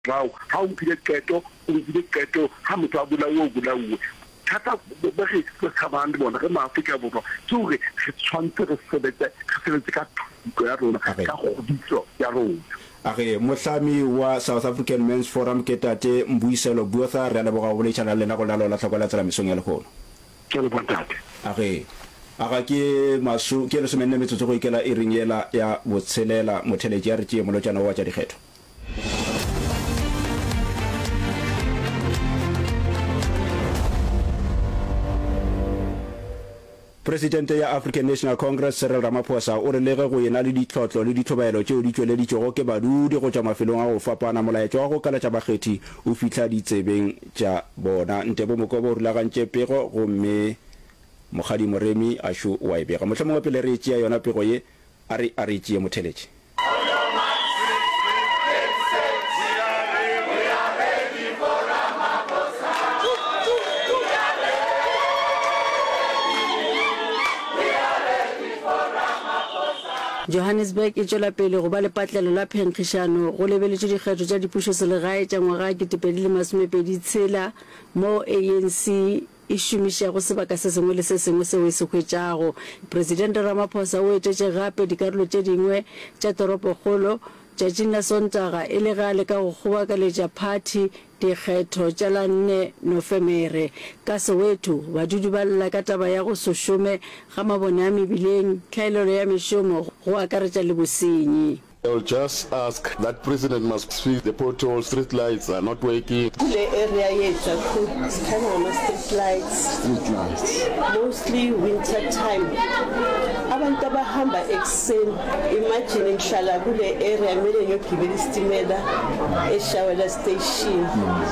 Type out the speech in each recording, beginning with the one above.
How nkile keto ha motho a bolauwe thata ba re tshabang bona re maAfrika bona tsore re tshwantse re sebetse ka thuto ya rona ka kgodiso ya rona. Age mohlami wa South African Men's Forum ke tate Mbuiselo Botha re le boga go le tshana le na go la lola tlhokola tsela mesong ya lekgono. Ke le bontate. Age aga ke masu ke le semenne metsotso go ikela e ringela ya botshelela motheleji ya re tšee molotšana wa tša dikgetho. Presidente ya African National Congress Cyril Ramaphosa o re lege go ena le ditlotlo le dithobaelo tšeo di tšweleditšego ke badudi go tšwa mafelong a go fapana molaetša wa go kalatša bakgethi o fihla ditsebeng tša bona. Ntebo Mokobo o rulagantše pego gomme Mokgadi Moremi a šo wa e bega. Mohlomongwe pele re tšea yona pego ye a re tšee motheletši. Johannesburg e tšwela pele go ba le patlelo la phenkgišano go lebeletše dikgetho tša dipušo selegae tša ngwaga 2026 mo ANC e šomišago sebaka se sengwe le se sengwe seo e se hwetšago. Presidente Ramaphosa o etetše gape dikarolo tše dingwe tša toropokgolo tšatšing la Sontaga e le gale ka go kgobakaletša party dikgetho tša la 4 Nofemere. Ka Soweto badudi ba lla ka taba ya go se šome ga mabone a mebileng, tlhaelelo ya mešomo go akaretša le bosenyi. I will just ask that president must fix the potholes, street lights are not working. The area yethu kind of street lights. Mostly winter time. Abantu abahamba ekuseni, imagine ngihlala kule area mele ngiyogibela isitimela eShawela station.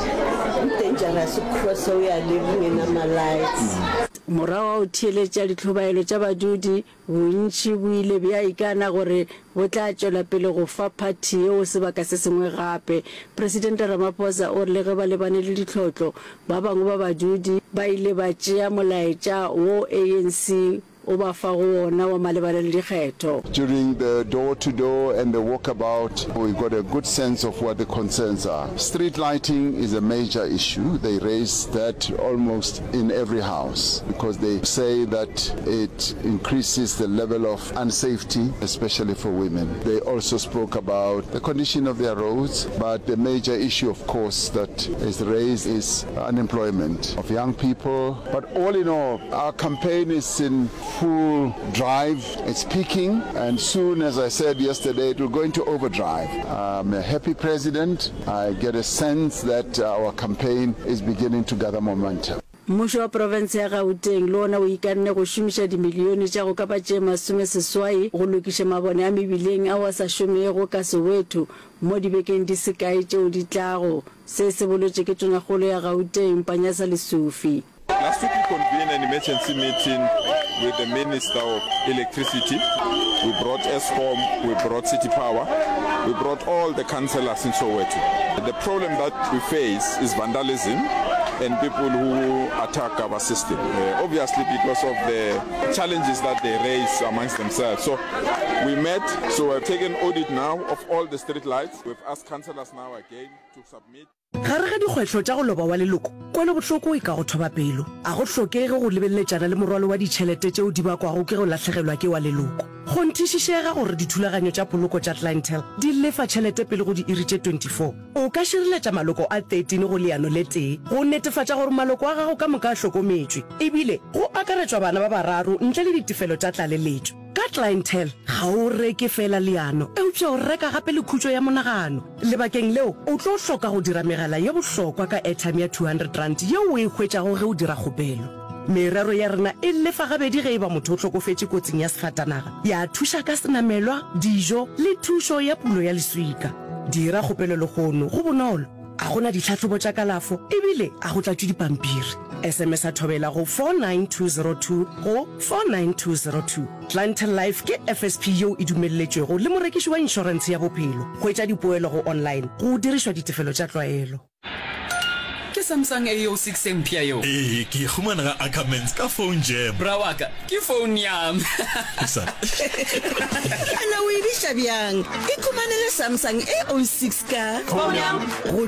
Dangerous cross uya living in ama lights. Morago o theeletša ditlhobaelo tša badudi bontši bo ile bja ikana gore bo tla tšwela pele go fa party yeo sebaka se sengwe gape. Presidente Ramaphosa o re le ge ba lebane le ditlhotlo ba bangwe ba badudi ba ile ba tšea molaetša wo ANC o ba fa go ona wa malebana le dikgetho. During the door-to-door and the walkabout, we got a good sense of what the concerns are. Street lighting is a major issue. They raise that almost in every house because they say that it increases the level of unsafety, especially for women. They also spoke about the condition of their roads, but the major issue, of course, that is raised is unemployment of young people. But all in all, our campaign is in full drive. It's peaking, and soon, as I said yesterday, it will go into overdrive. I'm a happy president. I get a sense that our campaign is beginning to gather momentum. Mmušo wa province ya Gauteng le ona o ikanne go šomiša dimilione tša go ka ba tše 80 go lokiša mabone a mebileng ao a sa šomego ka Soweto mo dibekeng di sekae tšeo di tlago. Se se bolotše ke tonakgolo ya Gauteng Panyasa Lesufi. Last week we convened an emergency meeting with the Minister of Electricity. We brought ESCOM, we brought City Power, we brought all the councillors in Soweto. The problem that we face is vandalism and people who attack our system, obviously because of the challenges that they raise amongst themselves. So we met, so we've taken audit now of all the street lights. We've asked councillors now again to submit. Gare ga dikgwetlho tša go loba wa leloko kwele bohloko e ka go thoba pelo a go hlokege go lebeletšana le morwalo wa ditšhelete tšeo di bakwago ke go latlhegelwa ke wa leloko go nthišišega gore dithulaganyo tša poloko tša clientele di lefa tšhelete pele go di iri tše 24 o ka šireletša maloko a 13 go leano le tee go netefatša gore maloko a gago ka moka a hlokometšwe ebile go akaretšwa bana ba bararo ntle le ditefelo tša tlaleletšo ka clientele ga o reke fela leano eupša o reka gape le khutšo ya monagano lebakeng leo o tlo hloka go dira megala ye bohlokwa ka airtime ya 200 rand yeo o e hwetšago ge o dira kgopelo merero ya rena e lefa gabedi ge e ba motho o hlokofetše kotsing ya sefatanaga ya thuša ka senamelwa dijo le thušo ya pulo ya leswika dira kgopelo legono go bonolo a gona ditlhatlhobo tša kalafo ebile a go tlatšwe dipampiri SMS a thobela go 49202 go 49202 Clientele Life ke FSP yo e dumelletšwego le morekiši wa insurance ya bophelo go etša dipoelo go online go dirišwa ditefelo tša tlwaelo ke Samsung A06 empia yo. Eh, ke khumana ga Ackermans ka phone jam. Bra wa ka, ke phone yam. Ana o e di shabiyang. E kumanele Samsung A06 ka. Phone yam.